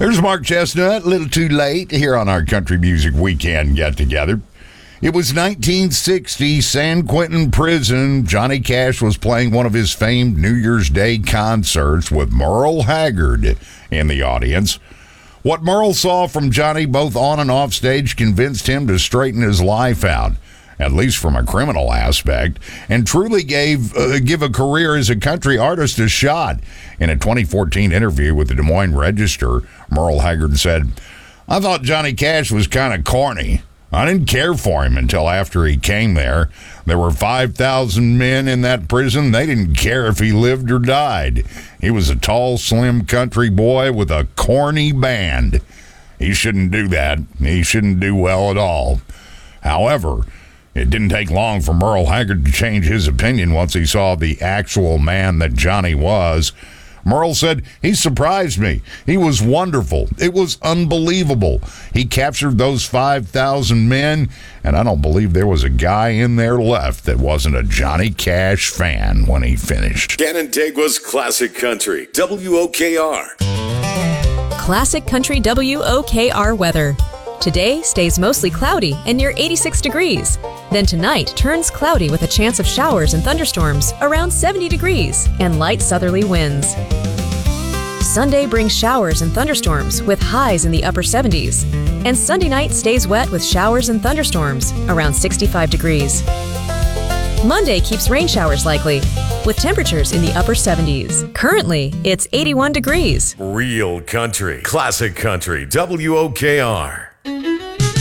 There's Mark Chestnut, a little too late here on our Country Music Weekend get-together. It was 1960, San Quentin Prison. Johnny Cash was playing one of his famed New Year's Day concerts with Merle Haggard in the audience. What Merle saw from Johnny both on and off stage convinced him to straighten his life out, at least from a criminal aspect, and truly give a career as a country artist a shot. In a 2014 interview with the Des Moines Register, Merle Haggard said, "I thought Johnny Cash was kind of corny. I didn't care for him until after he came there. There were 5,000 men in that prison. They didn't care if he lived or died. He was a tall, slim country boy with a corny band. He shouldn't do that. He shouldn't do well at all." However, it didn't take long for Merle Haggard to change his opinion once he saw the actual man that Johnny was. Merle said, "He surprised me. He was wonderful. It was unbelievable. He captured those 5,000 men, and I don't believe there was a guy in there left that wasn't a Johnny Cash fan when he finished." Canandaigua's Classic Country, WOKR. Classic Country WOKR weather. Today stays mostly cloudy and near 86 degrees. Then tonight turns cloudy with a chance of showers and thunderstorms around 70 degrees and light southerly winds. Sunday brings showers and thunderstorms with highs in the upper 70s. And Sunday night stays wet with showers and thunderstorms around 65 degrees. Monday keeps rain showers likely with temperatures in the upper 70s. Currently, it's 81 degrees. Real country, classic country, WOKR.